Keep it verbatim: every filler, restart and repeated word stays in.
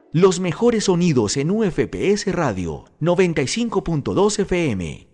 Los mejores sonidos en U F P S Radio noventa y cinco punto dos F M.